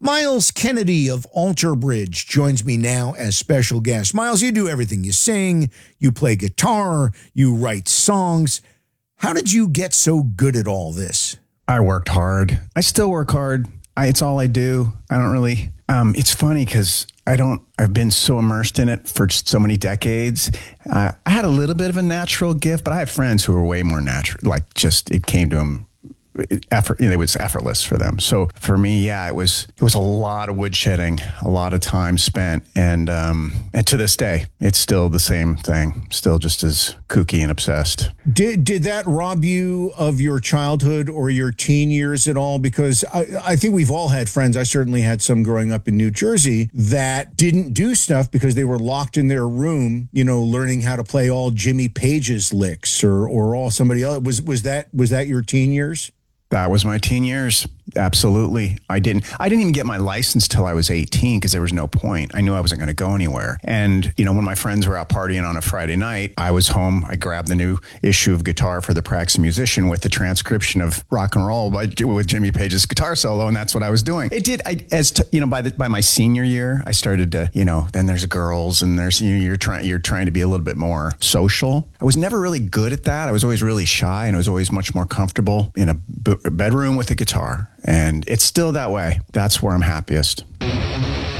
Miles Kennedy of Alter Bridge joins me now as special guest. Miles, you do everything. You sing, you play guitar, you write songs. How did you get so good at all this? I worked hard. I still work hard. It's all I do. I don't really, it's funny because I've been so immersed in it for so many decades. I had a little bit of a natural gift, but I have friends who are way more natural, like just, it came to them. It was effortless for them. So for me, yeah, it was a lot of woodshedding, a lot of time spent, and to this day, it's still the same thing. Still just as kooky and obsessed. Did that rob you of your childhood or your teen years at all? Because I think we've all had friends. I certainly had some growing up in New Jersey that didn't do stuff because they were locked in their room, learning how to play all Jimmy Page's licks or all somebody else. Was that your teen years? That was my teen years. Absolutely. I didn't even get my license till I was 18 because there was no point. I knew I wasn't going to go anywhere. And, when my friends were out partying on a Friday night, I was home. I grabbed the new issue of Guitar for the Practicing Musician with the transcription of rock and roll with Jimmy Page's guitar solo. And that's what I was doing. It did. By my senior year, I started to, then there's girls and there's, you're trying to be a little bit more social. I was never really good at that. I was always really shy and I was always much more comfortable in a bedroom with a guitar. And it's still that way. That's where I'm happiest.